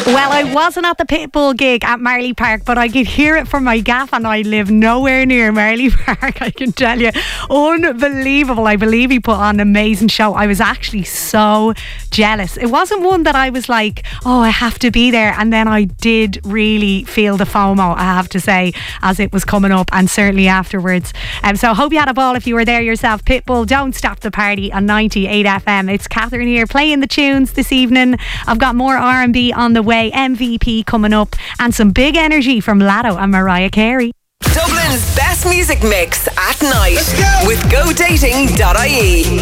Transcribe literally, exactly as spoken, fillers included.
Well, I wasn't at the Pitbull gig at Marley Park, but I could hear it from my gaff, and I live nowhere near Marley Park, I can tell you. Unbelievable. I believe he put on an amazing show. I was actually so jealous. It wasn't one that I was like, oh, I have to be there. And then I did really feel the FOMO, I have to say, as it was coming up, and certainly afterwards. Um, so I hope you had a ball if you were there yourself. Pitbull, Don't Stop the Party on ninety-eight F M. It's Catherine here playing the tunes this evening. I've got more R and B on the way. M V P coming up, and some big energy from Latto and Mariah Carey. Dublin's best music mix at night with go dating dot I E.